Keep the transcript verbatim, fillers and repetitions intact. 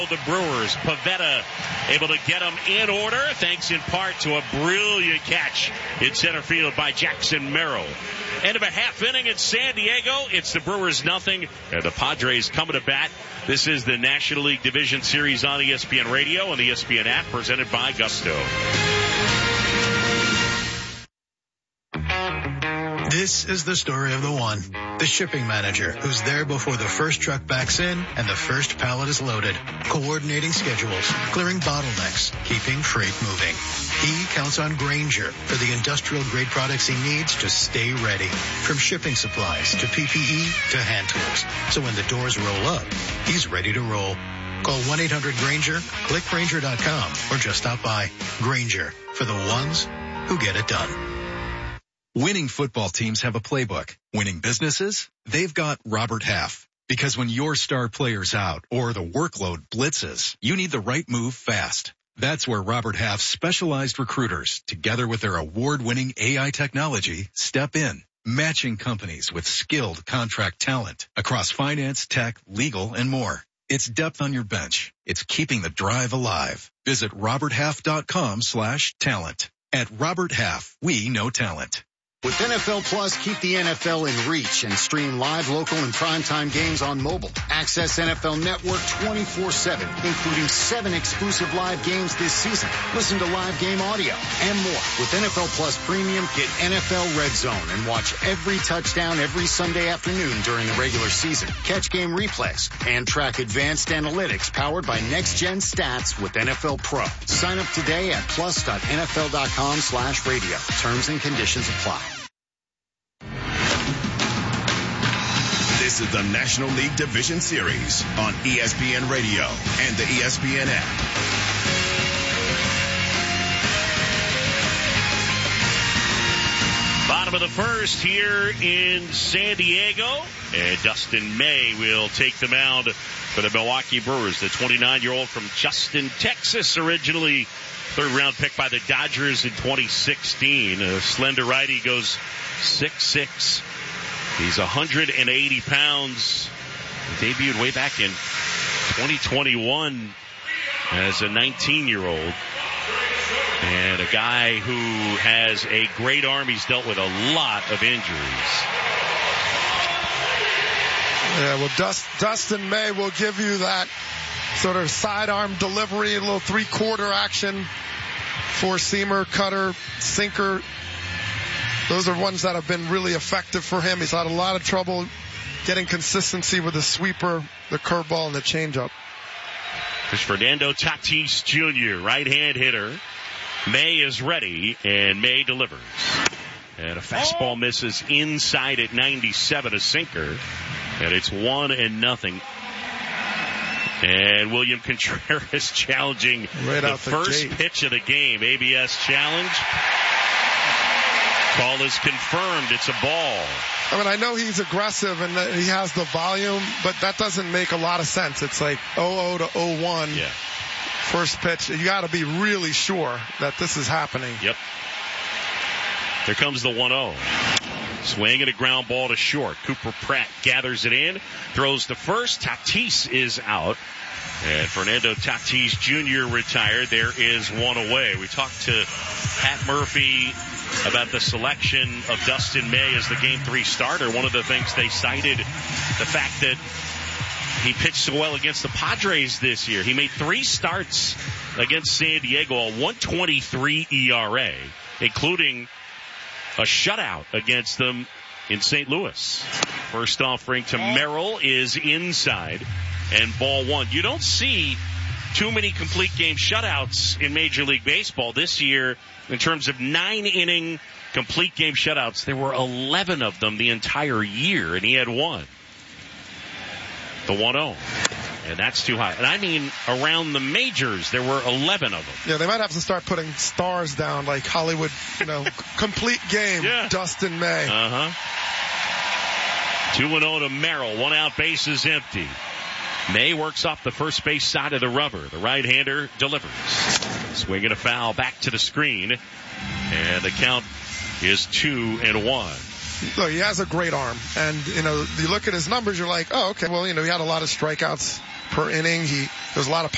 The Brewers, Pivetta able to get them in order thanks in part to a brilliant catch in center field by Jackson Merrill. End of a half inning in San Diego. It's the Brewers nothing and the Padres coming to bat. This is the National League Division Series on E S P N Radio and the E S P N app presented by Gusto. This is the story of the one, the shipping manager who's there before the first truck backs in and the first pallet is loaded, coordinating schedules, clearing bottlenecks, keeping freight moving. He counts on Grainger for the industrial grade products he needs to stay ready, from shipping supplies to P P E to hand tools. So when the doors roll up, he's ready to roll. Call one eight hundred Grainger, click Grainger dot com, or just stop by. Grainger, for the ones who get it done. Winning football teams have a playbook. Winning businesses? They've got Robert Half. Because when your star player's out or the workload blitzes, you need the right move fast. That's where Robert Half's specialized recruiters, together with their award-winning A I technology, step in, matching companies with skilled contract talent across finance, tech, legal, and more. It's depth on your bench. It's keeping the drive alive. Visit robert half dot com slash talent. At Robert Half, we know talent. With N F L Plus, keep the N F L in reach and stream live, local, and primetime games on mobile. Access N F L Network twenty-four seven, including seven exclusive live games this season. Listen to live game audio and more. With N F L Plus Premium, get N F L Red Zone and watch every touchdown every Sunday afternoon during the regular season. Catch game replays and track advanced analytics powered by next-gen stats with N F L Pro. Sign up today at plus dot N F L dot com slash radio. Terms and conditions apply. This is the National League Division Series on E S P N Radio and the E S P N app. Bottom of the first here in San Diego, and Dustin May will take the mound for the Milwaukee Brewers. The twenty-nine-year-old from Justin, Texas, originally third-round pick by the Dodgers in twenty sixteen. A slender righty, goes six six. He's one hundred eighty pounds. He debuted way back in twenty twenty-one as a nineteen-year-old. And a guy who has a great arm. He's dealt with a lot of injuries. Yeah, well, Dust, Dustin May will give you that sort of sidearm delivery, a little three-quarter action, four-seamer, cutter, sinker. Those are ones that have been really effective for him. He's had a lot of trouble getting consistency with the sweeper, the curveball, and the changeup. There's Fernando Tatis Junior, right-hand hitter. May is ready, and May delivers. And a fastball misses inside at ninety-seven, a sinker. And it's one and nothing. And William Contreras challenging right the out the first gate. pitch of the game. A B S challenge. Call is confirmed. It's a ball. I mean, I know he's aggressive and that he has the volume, but that doesn't make a lot of sense. It's like oh oh to oh one. Yeah. First pitch. You got to be really sure that this is happening. Yep. Here comes the one oh. Swing and a ground ball to short. Cooper Pratt gathers it in, throws to first. Tatis is out. And Fernando Tatis Junior retired. There is one away. We talked to Pat Murphy about the selection of Dustin May as the game three starter. One of the things they cited, the fact that he pitched so well against the Padres this year. He made three starts against San Diego, a one twenty-three E R A, including a shutout against them in Saint Louis. First offering to Merrill is inside, and ball one. You don't see too many complete game shutouts in Major League Baseball this year. In terms of nine-inning complete game shutouts, there were eleven of them the entire year, and he had one. The one oh. And that's too high. And I mean, around the majors, there were eleven of them. Yeah, they might have to start putting stars down, like Hollywood, you know, complete game, yeah. Dustin May. Uh-huh. two and oh to Merrill. One out, base is empty. May works off the first base side of the rubber. The right-hander delivers. Swing and a foul back to the screen. And the count is two and one. Look, he has a great arm. And, you know, you look at his numbers, you're like, oh, okay, well, you know, he had a lot of strikeouts per inning. He, there's a lot of